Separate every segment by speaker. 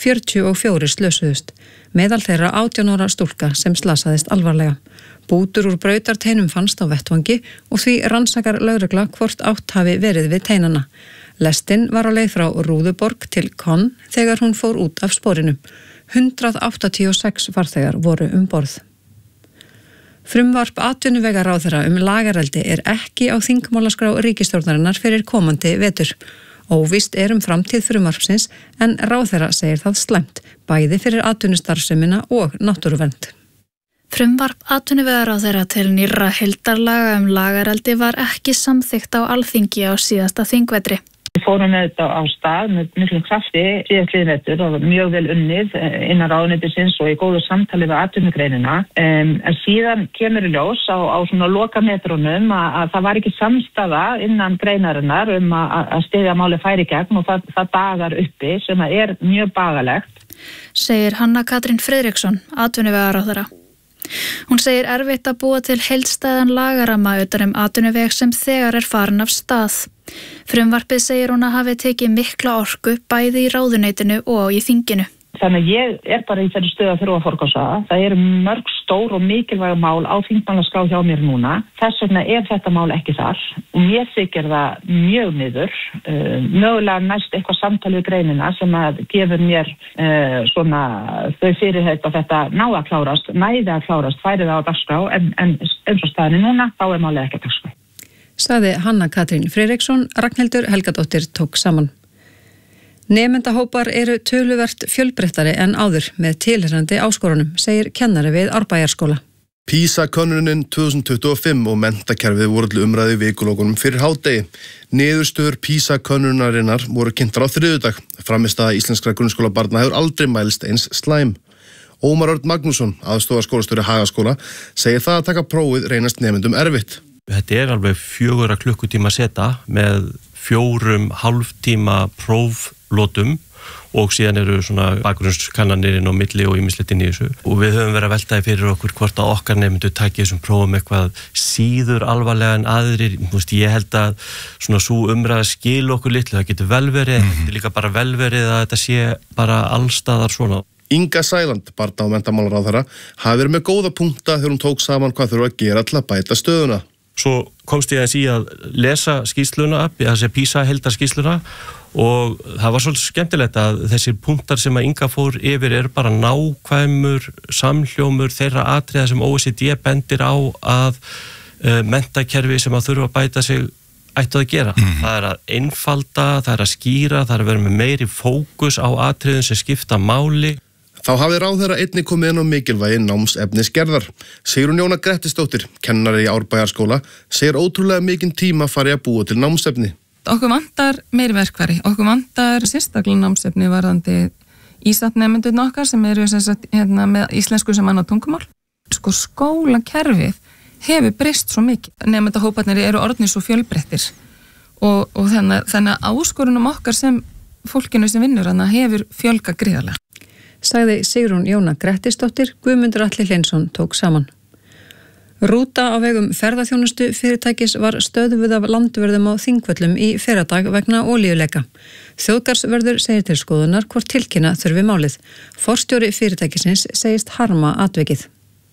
Speaker 1: 44 slösuðust, meðal þeirra 18 ára stúlka sem slasaðist alvarlega. Bútur úr brautarteinum fannst á vettvangi og því rannsakar lögregla hvort átt hafi verið við teinana. Lestin var á leið frá Rúðuborg til Konn þegar hún fór út af sporinu. 186 farþegar voru borð. Frumvarp atvinnuvegaráðherra lagareldi ekki á þingmálaskrá ríkisstjórnarinnar fyrir komandi vetur. Óvíst framtíð frumvarpsins en ráðherra segir það slæmt, bæði fyrir atvinnustarfsemina og náttúruvernd.
Speaker 2: Frumvarp atvinnuvegaráðherra til nýrra heildarlaga lagareldi var ekki samþykkt á Alþingi á síðasta þingvetri.
Speaker 3: Við fórum þetta á stað með miklum krafti síðastliðinn vetur og mjög vel unnið innan ráðuneytisins og í góðu samtali við atvinnugreinina. En síðan kemur í ljós á svona lokametrunum að það var ekki samstaða innan greinarinnar að styðja máli færi gegn og það dagar uppi sem mjög bagalegt.
Speaker 2: Segir Hanna Katrín Friðriksson, atvinnuvegaráðherra. Hún segir erfitt að búa til heildstæðan lagaramma utan atvinnuveg sem þegar farin af stað. Frumvarpið segir hún að hafi tekið mikla orku bæði í ráðuneytinu og í þinginu.
Speaker 3: Þannig að ég bara í þeirri stöðu að þurfa að forgangsraða. Það mörg stór og mikilvæg mál á þingmálaskrá hjá mér núna. Þess vegna þetta mál ekki þar. Og mér þykir það mjög niður. Mögulega næst eitthvað samtal við greinina sem að gefur mér svona þau fyrirheit að þetta næði að klárast, færi það á dagskrá en eins og staðinni núna, þá málið ekki að dagskrá.
Speaker 1: Sagði Hanna Katrín Friðriksson, Ragnhildur Helgadóttir tók saman. Nemendahópar töluvert fjölbreyttari en áður með tilheyrandi áskorunum, segir kennari við Árbæjarskóla.
Speaker 4: PISA-könnunin 2025 og menntakerfið voru til umræðu í vikulókunum fyrir hádegi. Niðurstöður PISA-könnunarinnar voru kynntar á þriðjudag. Frammistaða íslenskra grunnskólabarna hefur aldrei mælst eins slæm. Ómar Örn Magnússon, aðstoðarskólastjóri Hagaskóla, segir það að taka prófið reynast nemendum erfitt.
Speaker 5: Þetta alveg 4 klukkutíma seta með 4 hálftíma próflotum og síðan svona bakgrunnskannanir inn á milli og ýmislegt inn í þessu. Og við höfum verið að veltaði fyrir okkur hvort að okkar nemendur taki þessum prófum eitthvað síður alvarlega en aðrir. Ég held að sú umræða skil okkur litlu, það getur vel verið, þetta líka bara vel verið að þetta sé bara allstaðar svona.
Speaker 4: Inga Sæland, barna- og menntamálaráðherra, hafi verið með góða punkta þegar hún tók saman hvað þurfa að gera til að bæta stöðuna.
Speaker 5: Svo komst ég í að lesa skýrsluna, þessi PISA-heildarskýrsluna og það var svolítið skemmtilegt að þessir punktar sem að Inga fór yfir bara nákvæmur samhljómur þeirra atriða sem OECD bendir á að menntakerfi sem að þurfa að bæta sig ættu að gera. Það að einfalda, það að skýra, það að vera með meiri fókus á atriðum sem skipta máli.
Speaker 4: Þá hafi ráðherra einnig komið inn á mikilvægi námsefnisgerðar. Sigrún Jóna Grettisdóttir, kennari í Árbæjarskóla, segir ótrúlega mikinn tíma fari að búa til námsefni.
Speaker 6: Okkur vantar meiri verkfæri, okkur vantar sérstaklega námsefni varðandi ísatnemendurna okkar sem með íslensku sem annað tungumál. Skólakerfið hefur breyst svo mikið. Nemendahóparnir orðnir svo fjölbreyttir og þannig að áskorunum okkar sem fólkinu sem vinnur hefur fjölgað gríðarlega.
Speaker 1: Sagði Sigrún Jóna Grettisdóttir, Guðmundur Atli Hleinsson tók saman. Rúta á vegum ferðaþjónustu fyrirtækis var stöðvuð af landvörðum á Þingvöllum í fyrradag vegna olíuleka. Þjóðgarðsvörður segir til skoðunar hvort tilkynna þurfi málið. Forstjóri fyrirtækisins segist harma atvikið.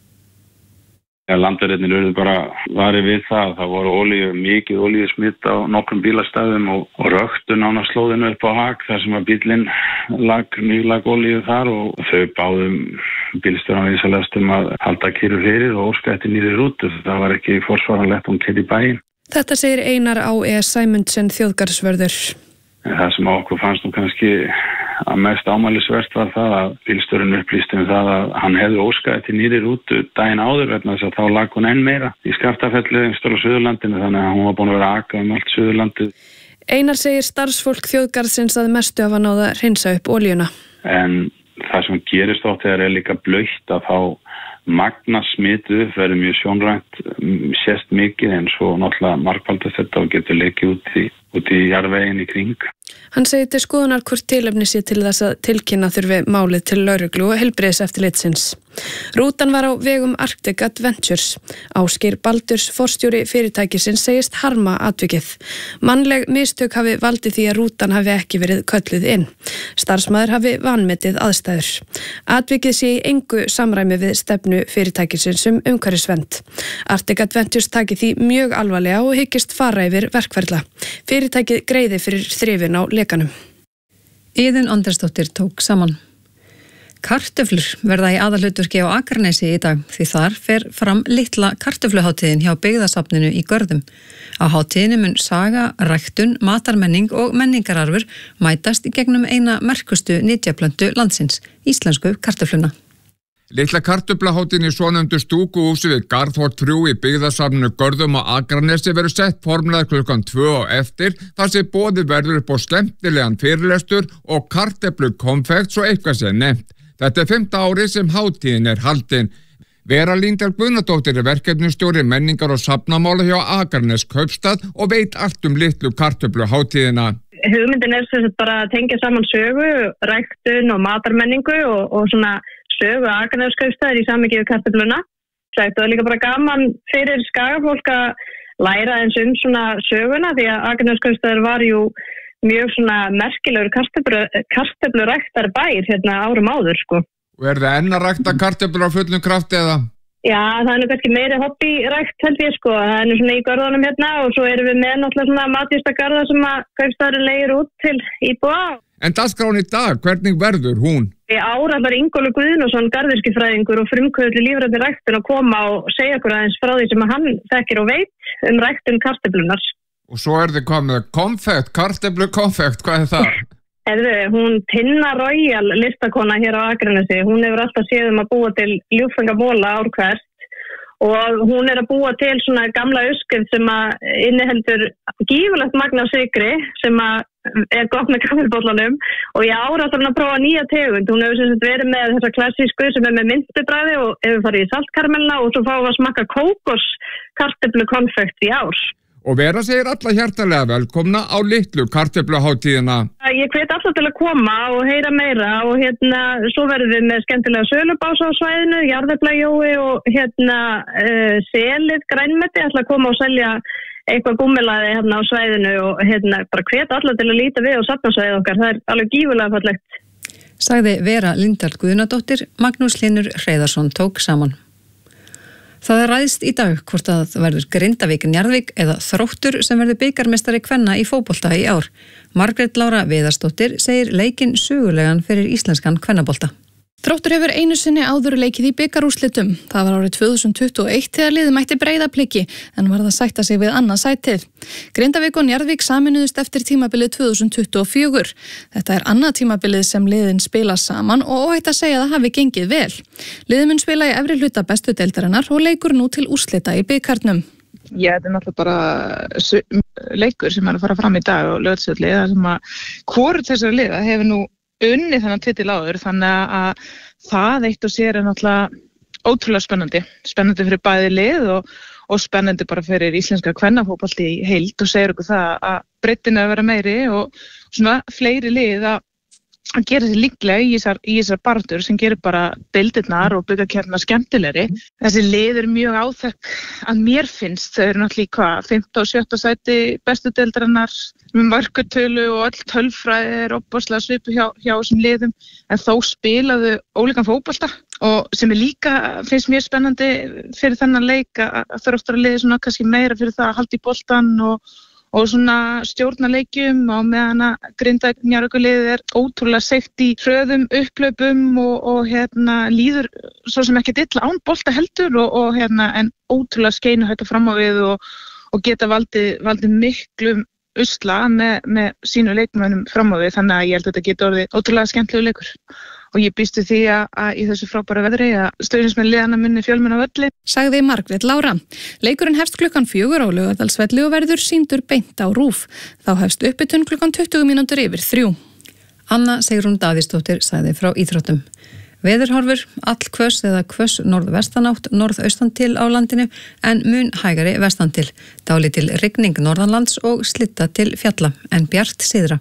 Speaker 7: Landverðirnir urðu bara varið við það voru mikið olíusmitt á nokkrum bílastæðum og röktu nánast slóðinu upp á Hag þar sem að bíllinn lag olíu þar og þau báðum bílstjórann vísalast að halda kyrru fyrir og óska eftir nýrri rútu. Það var ekki forsvaranlegt keyra í bæinn.
Speaker 8: Þetta segir Einar A.E. Sæmundsen þjóðgarðsvörður.
Speaker 7: Það sem okkur fannst kannski að mest ámælisvert var það að bílstjórinn upplýsti það að hann hefði óskað eftir nýrri rútu daginn áður vegna þess að þá lag hún enn meira í Skaftafelli stóra Suðurlandinu þannig að hún var búin að vera að aka allt Suðurlandið.
Speaker 8: Einar segir starfsfólk þjóðgarðsins að mestu hafa náð að hreinsa upp olíuna.
Speaker 7: En það sem gerist oft þegar líka blautt að þá magna smitu verður mjög sjónrænt sést mikið en svo náttúrulega margfaldast þetta og getur leikið út í jarðveginn í kring.
Speaker 8: Hann segir til skoðunar hvort tilefni sé til þess að tilkynna þurfi málið til lögreglu og heilbrigðiseftirlitsins. Rútan var á vegum Arctic Adventures. Ásgeir Baldurs, forstjóri fyrirtækisins, segist harma atvikið. Mannleg mistök hafi valdið því að rútan hafi ekki verið kölluð inn. Starfsmaður hafi vanmetið aðstæður. Atvikið sé í engu samræmi við stefnu fyrirtækisins umhverfisvernd. Arctic Adventures taki því mjög alvarlega og hyggist fara yfir verkferla. Fyrirtækið greiði fyrir þrifin á lekanum.
Speaker 1: Iðunn Andrésdóttir tók saman. Kartöflur verða í aðalhlutverki á Akranesi í dag því þar fer fram litla kartöfluhátíðin hjá byggðasafninu í Görðum. Á hátíðinu mun saga, ræktun, matarmenning og menningararfur mætast í gegnum eina merkustu nytjaplöntu landsins, íslensku kartöfluna.
Speaker 9: Litla kartöfluhátíðin í svonefndu stúkuhúsi við Garðhort 3 í byggðasafninu Görðum á Akranesi verður sett formlega klukkan 2 á eftir þar sem boðið verður upp á skemmtilegan fyrirlestur og kartöflukonfekt svo eitthvað sé nefnt. Þetta 5. árið sem hátíðin haldin. Vera Líndal Guðnadóttir verkefnastjóri menningar og safnamála hjá Akranes kaupstað og veit allt litlu kartöfluhátíðina.
Speaker 10: Hugmyndin sem bara að tengja saman sögu, ræktun og matarmenningu og svona sögu Akranes kaupstaðar í samhengi við kartöfluna. Það líka bara gaman fyrir skagafólk að læra eins svona söguna því að Akranes kaupstaðar var jú mjög svona merkilegur kartöfluræktar bær hérna árum áður sko.
Speaker 9: Og það enn að rækta kartöflur á fullum krafti eða?
Speaker 10: Já, það kannski meiri hobbyrækt held ég sko. Það svona í görðunum hérna og svo erum við með náttúrulega svona matjurtagarða sem að kaupstaðurinn leigir út til íbúa.
Speaker 9: En dagskráin í dag, hvernig verður hún?
Speaker 10: Í ár ætlar Ingólfur Guðnason, garðyrkjufræðingur og frumkvöðull í lífrænni ræktun að koma og segja okkur aðeins frá því sem hann þekkir og veit ræktun kartöflunar.
Speaker 9: Og svo þið komið konfekt, kartöflukonfekt, hvað það?
Speaker 10: Hún Tinna Royal listakona hér á Akranesi, hún hefur alltaf séð að búa til ljúffengamóla ár hvert og hún að búa til svona gamla uppskrift sem að inniheldur gífurlegt magn af sykri sem að gott með kaffibollanum og í ár ætlar hún að prófa nýja tegund. Hún hefur verið með þessa klassísku sem með myntubræði og hefur farið í saltkaramella og svo fáum við að smakka kókoskartöflukonfekt í ár.
Speaker 9: Og Vera segir alla hjartalega velkomna á litlu kartöfluhátíðina.
Speaker 10: Ég hvet alla til að koma og heyra meira og svo verðum við með skemmtilega sölubása á svæðinu, jarðeplajói og selið, grænmeti, ætla að koma og selja eitthvað gúmmilaði á svæðinu og bara hvet alla til að líta við og safnasvæðið okkar, það alveg gífurlega fallegt.
Speaker 1: Sagði Vera Líndal Guðnadóttir, Magnús Hlynur Hreiðarsson tók saman. Það ræðst í dag hvort að verður Grindavík Njarðvík eða Þróttur sem verður bikarmeistari kvenna í fótbolta í ár. Margrét Lára Viðarsdóttir segir leikinn sögulegan fyrir íslenskan kvennabolta.
Speaker 2: Þróttur hefur einu sinni áður leikið í bikarúrslitum. Það var árið 2021 þegar liðið mætti Breiðabliki en varð að sætta sig við annað sætið. Grindavík og Njarðvík saminuðust eftir tímabilið 2024. Þetta annað tímabilið sem liðin spila saman og óhætt að segja að það hafi gengið vel. Liðin mun spila í efri hluta bestu deildarinnar og leikur nú til úrslita í bikarnum.
Speaker 11: Já, þetta náttúrulega bara leikur sem að fara fram í dag og Laugardalsvelli þar sem að hvorugt þessara liða hefur nú unnið þennan titil áður, þannig að það eitt og sér náttúrulega ótrúlega spennandi fyrir bæði lið og spennandi bara fyrir íslenska kvennafótbolti í heild og segir okkur það að breiddin að vera meiri og svona fleiri lið að gera sér líklega í þessar baráttur sem gerir bara deildirnar og bikarkeppnina skemmtilegri. Þessi lið mjög áþekk að mér finnst, þau náttúrulega 5. og 7. sæti bestu deildarinnar með markatölu og öll tölfræði opaslega svipu hjá þessum liðum en þó spilaðu ólíkan fótbolta og sem líka finnst mjög spennandi fyrir þennan leik að Þróttur að liði svona kannski meira fyrir það að halda í boltan og svona stjórna leikjum og meðan að Grindavík Njarðvík ótrúlega seikt í hröðum upplaupum og líður svo sem ekki illa án bolta heldur og en ótrúlega skeinuhætta fram á við og geta valdið miklum usla með sínu leikmönnum fram á við, þannig að ég held að þetta geti orðið ótrúlega skemmtilegu leikur. Og ég býst við því að í þessu frábæra veðri að stuðningsmenn liðanna munni fjölmenn á velli.
Speaker 2: Sagði Margrét Lára. Leikurinn hefst klukkan 4 á Laugardalsvelli og verður sýndur beint á RÚV. Þá hefst uppbytun klukkan 20 mínútur yfir 3.
Speaker 1: Anna Sigrún Davíðsdóttir sagði frá íþróttum. Veðurhorfur, allhvöss eða hvöss norðvestanátt norðaustan til á landinu en mun hægari vestan til. Dálítil rigning norðanlands og slitta til fjalla en bjart syðra.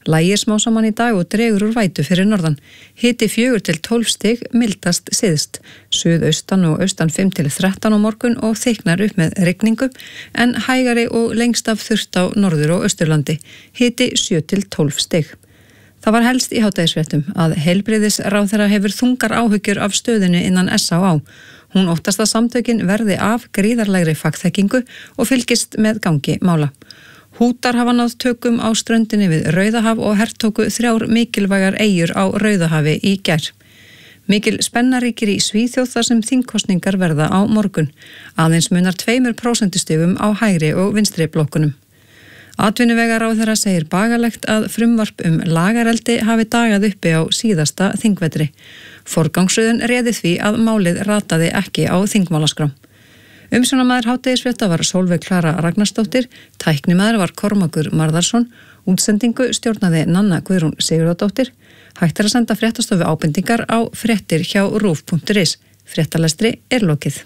Speaker 1: Lægir smá saman í dag og dregur úr vætu fyrir norðan. Hiti 4 til 12 stig, mildast syðst. Suðaustan og austan 5 til 13 á morgun og þykknar upp með rigningu, en hægari og lengst af þurrt á norður- og austurlandi. Hiti 7 til 12 stig. Það var helst í hádegisfréttum að heilbrigðisráðherra hefur þungar áhyggjur af stöðinu innan SÁÁ. Hún óttast að samtökin verði af gríðarlegri fagþekkingu og fylgist með gangi mála. Hútar hafa náð tökum á ströndinni við Rauðahaf og hertóku 3 mikilvægar eyjur á Rauðahafi í gær. Mikil spenna ríkir í Svíþjóð þar sem þingkosningar verða á morgun. Aðeins munar 2% stigum á hægri og vinstri blokkunum. Atvinnuvegaráðherra segir bagalegt að frumvarp lagareldi hafi dagað uppi á síðasta þingvetri. Forgangsröðun réði því að málið rataði ekki á þingmálaskrá. Umsjónarmaður hádegisfrétta var Sólveig Klara Ragnarsdóttir, tæknimaður var Kormákur Marðarsson, útsendingu stjórnaði Nanna Guðrún Sigurðardóttir. Hægt að senda fréttastofu ábendingar á fréttir hjá ruf.is. Fréttalestri lokið.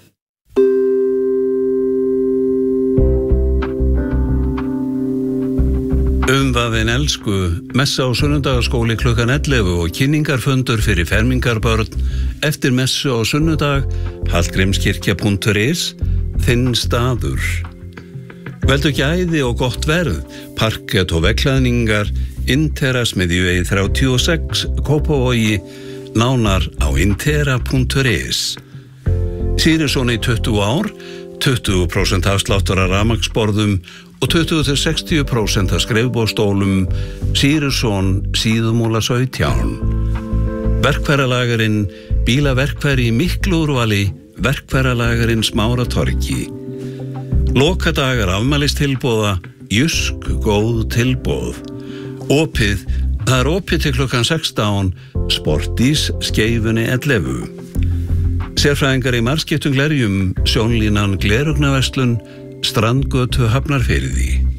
Speaker 12: Umvafin elsku, messa á sunnudagaskóli klukkan 11 og kynningarfundur fyrir fermingarbörn eftir messu á sunnudag, hallgrímskirkja.is, þinn staður. Veldu gæði og gott verð, parkett og veggklæðningar, Intera-smiðjuvegi 36, Kópavogi, nánar á intera.is. Sýrisson í 20 ár, 20% afsláttur af rafmagnsborðum og 20-60% af skrifborðsstólum, Sýrisson, Síðumúla 17. Verkfæralagarinn, bílaverkfæri í miklu úrvali, Verkfæralagarinn Smáratorgi. Lokadagar afmælistilboða, Jysk góð tilboð. Opið, það opið til klukkan 16, Sportís Skeifunni 11. Sérfræðingar í margskiptum glerjum, Sjónlínan Glerugnaverslun, Strandgötu Hafnarfirði.